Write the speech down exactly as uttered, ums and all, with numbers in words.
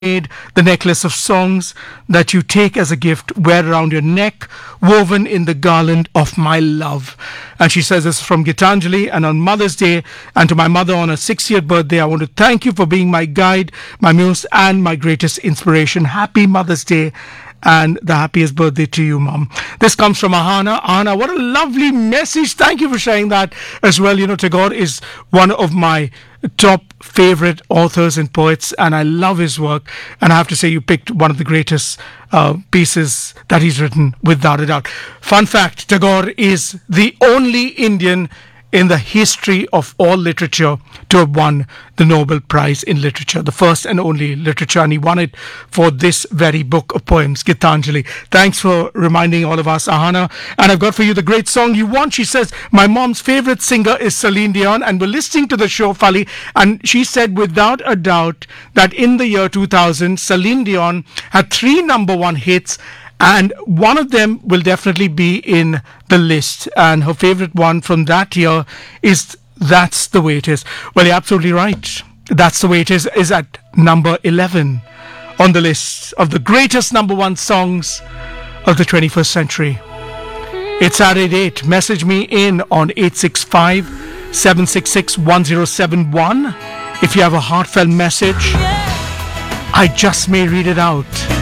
made the necklace of songs that you take as a gift, wear around your neck, woven in the garland of my love. And she says this is from Gitanjali. And on Mother's Day, and to my mother on her sixtieth birthday, I want to thank you for being my guide, my muse, and my greatest inspiration. Happy Mother's Day. And the happiest birthday to you, Mom. This comes from Ahana. Ahana, what a lovely message. Thank you for sharing that as well. You know, Tagore is one of my top favorite authors and poets, and I love his work. And I have to say, you picked one of the greatest uh, pieces that he's written, without a doubt. Fun fact, Tagore is the only Indian in the history of all literature to have won the Nobel Prize in Literature, the first and only literature, and he won it for this very book of poems, Gitanjali. Thanks for reminding all of us, Ahana. And I've got for you the great song you want. She says, my mom's favorite singer is Celine Dion, and we're listening to the show, Fali, and she said without a doubt that in the year two thousand, Celine Dion had three number one hits, and one of them will definitely be in the list. And her favorite one from that year is That's the Way It Is. Well, you're absolutely right. That's the Way It Is is at number eleven on the list of the greatest number one songs of the twenty-first century. It's at eight eight. Message me in on eight six five, seven six six, one zero seven one if you have a heartfelt message. I just may read it out.